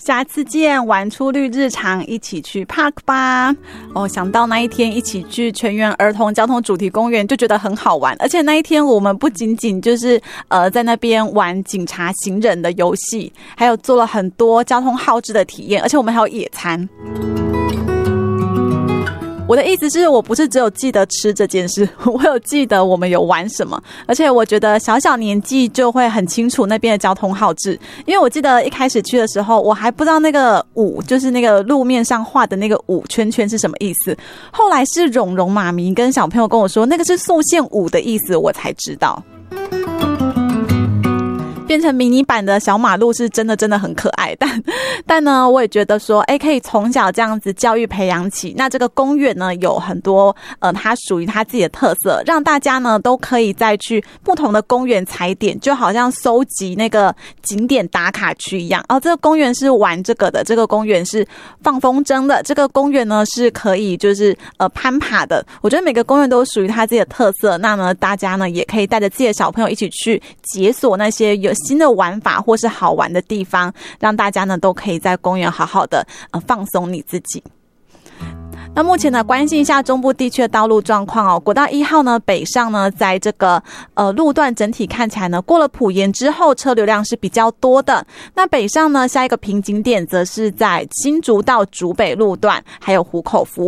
下次见，玩出绿日常，一起去 Park 吧。想到那一天一起去全员儿童交通主题公园，就觉得很好玩。而且那一天我们不仅仅就是在那边玩警察行人的游戏，还有做了很多交通号志的体验，而且我们还有野餐。我的意思是，我不是只有记得吃这件事，我有记得我们有玩什么，而且我觉得小小年纪就会很清楚那边的交通号志，因为我记得一开始去的时候，我还不知道那个5就是那个路面上画的那个5圈圈是什么意思，后来是蓉蓉妈咪跟小朋友跟我说，那个是速限5的意思，我才知道。变成迷你版的小马路是真的很可爱，但呢，我也觉得说，可以从小这样子教育培养起。那这个公园呢，有很多它属于它自己的特色，让大家呢都可以再去不同的公园踩点，就好像收集那个景点打卡区一样。这个公园是玩这个的，这个公园是放风筝的，这个公园呢是可以就是攀爬的。我觉得每个公园都属于它自己的特色，那么大家呢也可以带着自己的小朋友一起去解锁那些有新的玩法或是好玩的地方，让大家呢都可以在公园好好的放松你自己。那目前呢，关心一下中部地区的道路状况国道1号呢北上呢，在这个路段整体看起来呢，过了埔盐之后车流量是比较多的。那北上呢，下一个瓶颈点则是在新竹到竹北路段，还有湖口服务